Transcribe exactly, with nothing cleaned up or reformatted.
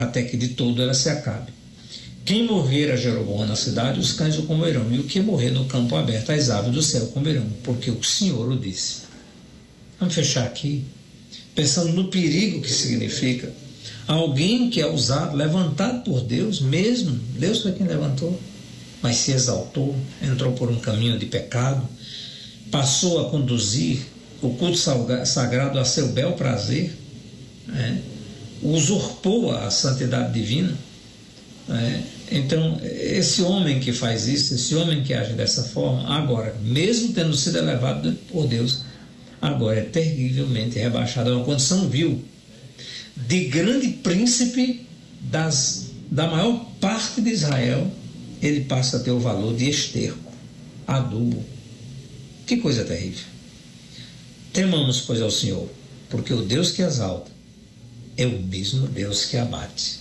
até que de todo ela se acabe. Quem morrer a Jeroboão na cidade, os cães o comerão, e o que morrer no campo aberto, as aves do céu comerão, porque o Senhor o disse. Vamos fechar aqui, pensando no perigo que significa alguém que é usado, levantado por Deus mesmo, Deus foi quem levantou, mas se exaltou, entrou por um caminho de pecado, passou a conduzir o culto sagrado a seu bel prazer, né? Usurpou a santidade divina. É, então, esse homem que faz isso, esse homem que age dessa forma, agora, mesmo tendo sido elevado por Deus, agora é terrivelmente rebaixado a uma condição vil de grande príncipe das, da maior parte de Israel. Ele passa a ter o valor de esterco, adubo. Que coisa terrível. Temamos, pois, ao Senhor, porque o Deus que exalta é o mesmo Deus que abate.